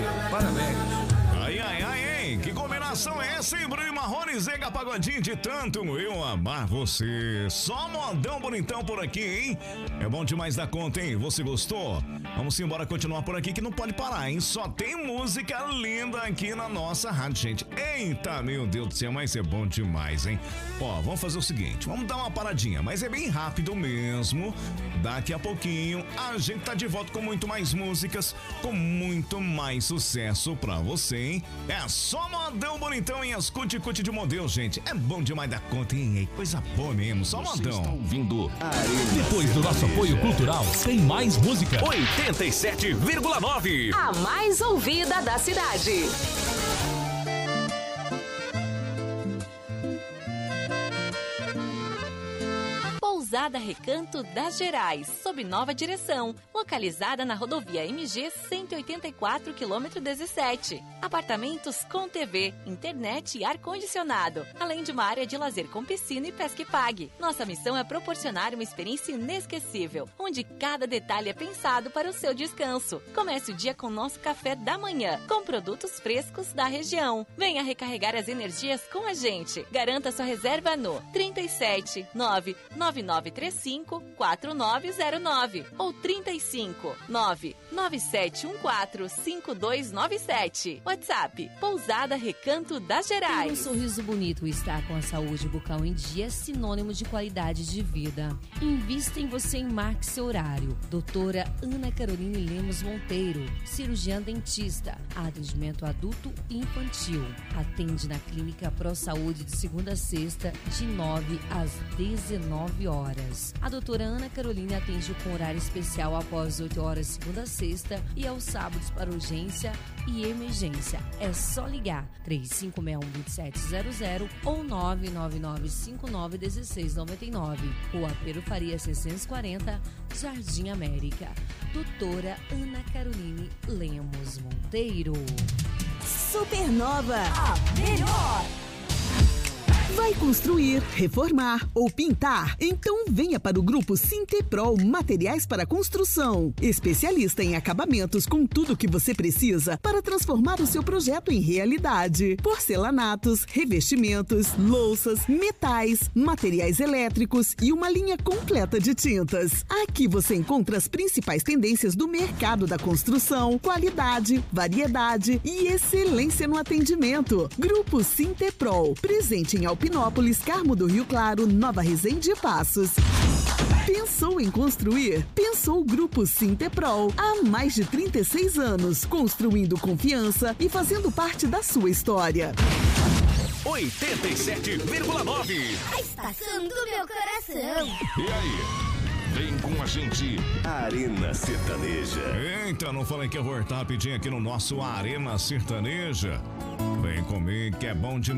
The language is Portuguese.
Parabéns. Ai, ai, ai, hein? Que combinação é essa, hein? Bruno Marrone, Zeca Pagodinho, de tanto eu amar você. Só modão bonitão por aqui, hein? É bom demais da conta, hein? Você gostou? Vamos embora continuar por aqui que não pode parar, hein? Só tem música linda aqui na nossa rádio, gente. Eita, meu Deus do céu, mas é bom demais, hein? Ó, vamos fazer o seguinte, vamos dar uma paradinha, mas é bem rápido mesmo. Daqui a pouquinho a gente tá de volta com muito mais músicas, com muito mais sucesso pra você, hein? É só modão bonitão em as cuti-cuti de modelo, gente. É bom demais da conta, hein? É coisa boa mesmo, só Você modão. está ouvindo Depois do nosso apoio cultural, tem mais música. 87,9. A mais ouvida da cidade. Pousada Recanto das Gerais, sob nova direção, localizada na rodovia MG 184, quilômetro 17. Apartamentos com TV, internet e ar-condicionado, além de uma área de lazer com piscina e pesca e pague. Nossa missão é proporcionar uma experiência inesquecível, onde cada detalhe é pensado para o seu descanso. Comece o dia com nosso café da manhã, com produtos frescos da região. Venha recarregar as energias com a gente. Garanta sua reserva no 37 99935 4909 ou 35 99714 5297. WhatsApp Pousada Recanto das Ter um Gerais. sorriso bonito e estar com a saúde bucal em dia é sinônimo de qualidade de vida. Invista em você e marque seu horário. Doutora Ana Caroline Lemos Monteiro, cirurgiã dentista, atendimento adulto e infantil. Atende na Clínica Pro Saúde de segunda a sexta, de 9 às 19 horas. A doutora Ana Caroline atende com horário especial após 8 horas segunda a sexta e aos sábados para urgência e emergência. É só ligar 3561-2700 ou 999591699. Rua Pero Faria 640, Jardim América. Doutora Ana Caroline Lemos Monteiro. Supernova, a melhor. Vai construir, reformar ou pintar? Então venha para o Grupo Sinteprol Materiais para Construção. Especialista em acabamentos com tudo o que você precisa para transformar o seu projeto em realidade. Porcelanatos, revestimentos, louças, metais, materiais elétricos e uma linha completa de tintas. Aqui você encontra as principais tendências do mercado da construção, qualidade, variedade e excelência no atendimento. Grupo Sinteprol, presente em Alpinópolis, Carmo do Rio Claro, Nova Resende e Passos. Pensou em construir? Pensou o Grupo Sinteprol. Há mais de 36 anos, construindo confiança e fazendo parte da sua história. 87,9. A estação do meu coração. E aí? Vem com a gente, Arena Sertaneja. Eita, não falei que eu vou estar rapidinho aqui no nosso Arena Sertaneja? Vem comigo que é bom demais.